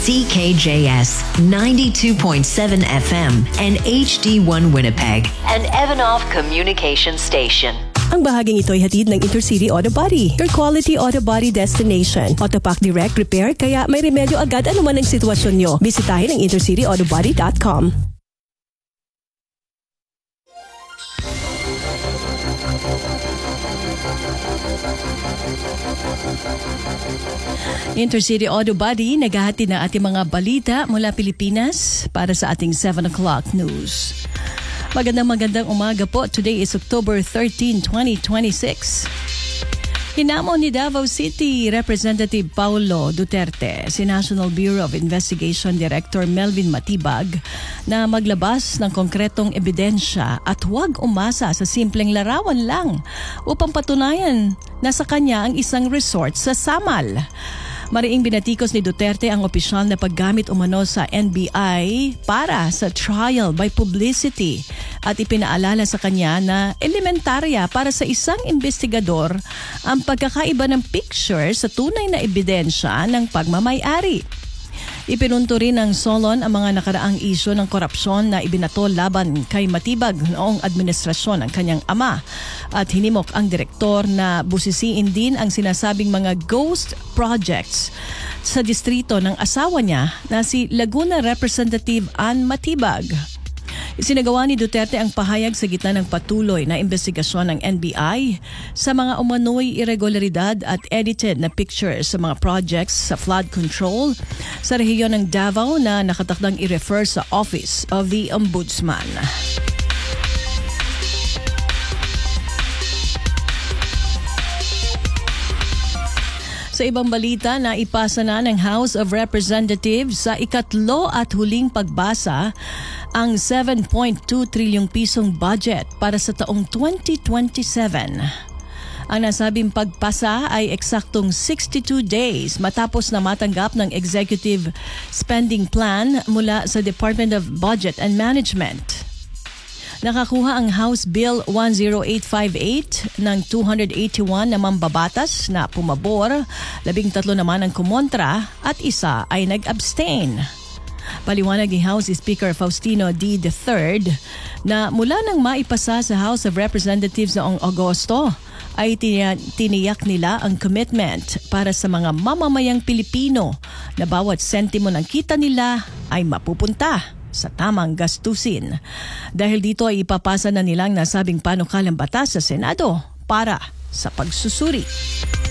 CKJS 92.7 FM and HD1 Winnipeg, an Evanoff Communication Station. Ang bahaging ito ay hatid ng Intercity Auto Body, your quality auto body destination. Autopack Direct Repair, kaya may remedyo agad anuman ang sitwasyon nyo. Bisitahin ang intercityautobody.com. Intercity Auto Body, naghahatid na ating mga balita mula Pilipinas para sa ating 7 o'clock news. Magandang umaga po. Today is October 13, 2026. Hinamon ni Davao City Representative Paulo Duterte si National Bureau of Investigation Director Melvin Matibag na maglabas ng konkretong ebidensya at huwag umasa sa simpleng larawan lang upang patunayan na sa kanya ang isang resort sa Samal. Mariing binatikos ni Duterte ang opisyal na paggamit umano sa NBI para sa trial by publicity at ipinaalala sa kanya na elementarya para sa isang investigador ang pagkakaiba ng picture sa tunay na ebidensya ng pagmamay-ari. Ipinunto rin ng Solon ang mga nakaraang isyu ng korupsyon na ibinato laban kay Matibag noong administrasyon ng kanyang ama at hinimok ang direktor na busisiin din ang sinasabing mga ghost projects sa distrito ng asawa niya na si Laguna Representative Ann Matibag. Isinagawa ni Duterte ang pahayag sa gitna ng patuloy na investigasyon ng NBI sa mga umano'y irregularidad at edited na pictures sa mga projects sa flood control sa rehiyon ng Davao na nakatakdang i-refer sa Office of the Ombudsman. Sa ibang balita, naipasa na ng House of Representatives sa ikatlo at huling pagbasa ang 7.2 trilyong pisong budget para sa taong 2027. Ang nasabing pagpasa ay eksaktong 62 days matapos na matanggap ng Executive Spending Plan mula sa Department of Budget and Management. Nakakuha ang House Bill 10858 ng 281 na mambabatas na pumabor, 13 naman ang kumontra at isa ay nag-abstain. Paliwanag ni House Speaker Faustino D. III na mula nang maipasa sa House of Representatives noong Agosto ay tiniyak nila ang commitment para sa mga mamamayang Pilipino na bawat sentimo ng kita nila ay mapupunta sa tamang gastusin. Dahil dito ay ipapasa na nilang nasabing panukalang batas sa Senado para sa pagsusuri.